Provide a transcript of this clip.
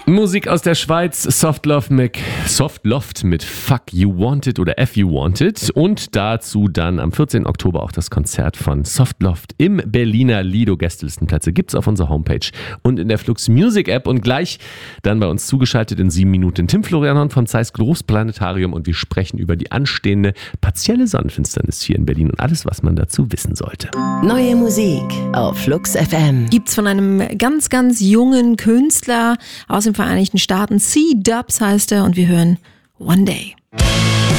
Musik aus der Schweiz, Softloft mit Fuck You Wanted oder F You Wanted und dazu dann am 14. Oktober auch das Konzert von Softloft im Berliner Lido. Gästelistenplätze gibt's auf unserer Homepage und in der Flux Music App und gleich dann bei uns zugeschaltet in 7 Minuten Tim Florianon vom Zeiss Großplanetarium und wir sprechen über die anstehende partielle Sonnenfinsternis hier in Berlin und alles, was man dazu wissen sollte. Neue Musik auf Flux FM. Gibt's von einem ganz, ganz jungen Künstler aus den Vereinigten Staaten. C-Dubs heißt er und wir hören One Day.